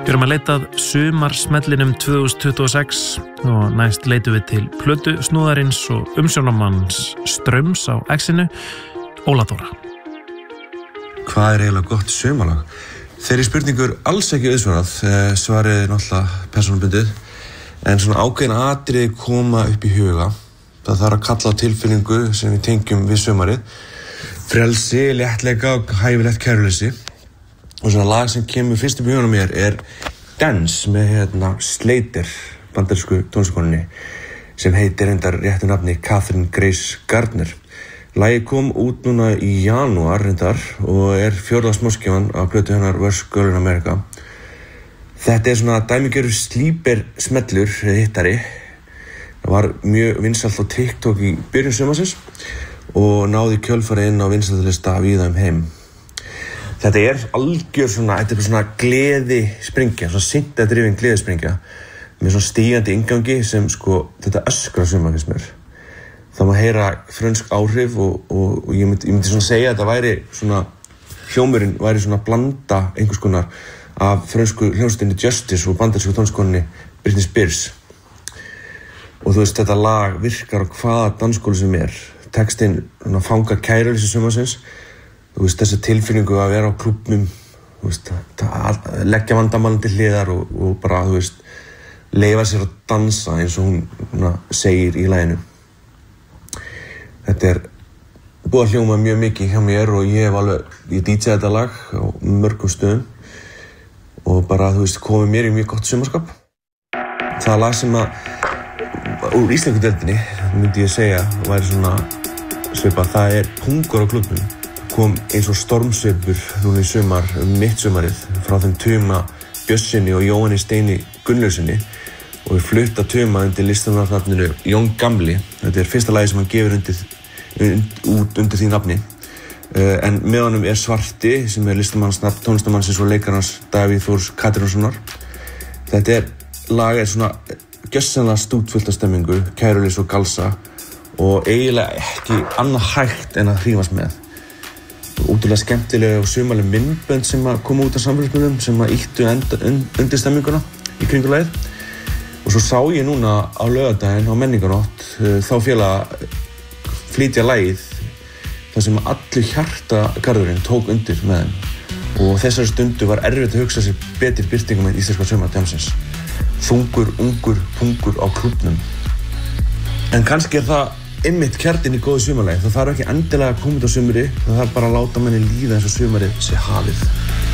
Við erum að leita að sumarsmellinum 2026 og næst leitum við til plötu snúðarins og umsjónarmanns Ströms á X-inu, Óla Dóra. Hvað er eiginlega gott sumarlag? Þeirri spurningur alls ekki auðsvarað, svarið er náttúrulega persónubundið, en svona ákveðin atriði koma upp í huga. Það þarf að kalla á tilfinningu sem við tengjum við sumarið, frelsi, léttleika og hæfilegt kæruleysi. Og svona lag sem kemur fyrst upp í huganum mér er Dance með Slater, bandarísku tónlistakonunni, sem heitir reyndar réttu nafni Kathryn Grace Gardner. Lagið kom út núna í janúar reyndar og er 4. smáskífan af plötu hennar Worst Girl in America. Þetta er svona dæmigerður sleeper smellur hittari. Það var mjög vinsælt á TikTok í byrjun sumarsins og náði kjölfarið inn á vinsældarlista víða heim. Þetta er algjör svona gleði sprengja, svona syntadrifin gleði sprengja með svona stígandi inngangi sem þetta öskrar sumar finnst mér. Það má heyra frönsk áhrif og ég myndi svona segja að þetta væri svona, hljómurinn væri svona blanda einhvers konar af frönsku hljómsveitinni Justice og bandarísku tónlistakonunni Britney Spears. Og þú veist, þetta lag virkar á hvaða dansskóla sem er. Textinn fangar kæruleysi sumarsins. Þú veist, þessi tilfinningu að vera á klúbbnum, þú veist, leggja vandamálinn til hliðar og bara, þú veist, leyfa sér að dansa eins og hún segir í laginu. Þetta er búið að hljóma mjög mikið hjá mér og ég DJaði þetta lag á mörgum stöðum og bara, þú veist, komið mér í mjög gott sumarskap. Það lag sem úr íslensku deildinni, myndi ég segja, væri svona svipað, það er Hungur á klúbbnum. Kom eins og stormsveipur núna í sumar, mitt sumarið, frá þeim Tuma Bjössinni og Jóhanni Steini Gunnlausinni og við flutta Tuma undir listanafninu Jón Gamli. Þetta er fyrsta lagi sem hann gefur undir því nafni. En með honum er Svarti, sem er listamannsnafn tónlistamannsins og leikarans Davíð Þórs Katrínasonar. Þetta lag er svona gjörsamlega stútfullt af stemmingu, kæruleysi og galsa og eiginlega ekki annað hægt en að hrífast með. Ótrúlega skemmtilega og sumarleg myndbönd sem koma út af samfélagsmiðlum sem ýttu undir stemminguna í kringum lagið. Og svo sá ég núna á laugardaginn á menningarnótt þá félaga flytja lagið þar sem allur hjartagarðurinn tók undir með þeim. Og þessari stundu var erfitt að hugsa sér betri birtingum með íslenska sumardjammsins. Þungur, ungur, pungur á klúbbnum. En kannski er það einmitt kjarninn í góðu sumarlagi. Það þarf ekki endilega að koma út á sumri, það þarf bara að láta manni líða eins og sumarið sé hafið.